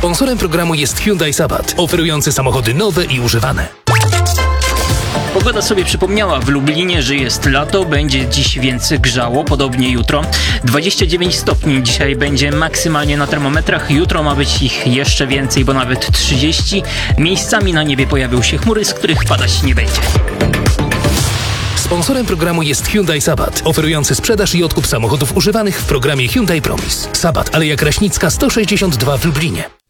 Sponsorem programu jest Hyundai Sabat, oferujący samochody nowe i używane. Pogoda sobie przypomniała w Lublinie, że jest lato, będzie dziś więc grzało, podobnie jutro. 29 stopni dzisiaj będzie maksymalnie na termometrach, jutro ma być ich jeszcze więcej, bo nawet 30. Miejscami na niebie pojawią się chmury, z których padać nie będzie. Sponsorem programu jest Hyundai Sabat, oferujący sprzedaż i odkup samochodów używanych w programie Hyundai Promise. Sabat, Aleja Kraśnicka 162 w Lublinie.